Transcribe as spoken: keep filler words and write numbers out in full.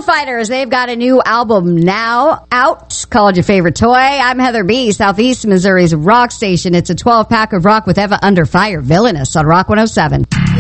Foo Fighters, they've got a new album now out called Your Favorite Toy. I'm Heather B., Southeast Missouri's rock station. It's a twelve-pack of rock with Eva Under Fire, Villainous on Rock one oh seven.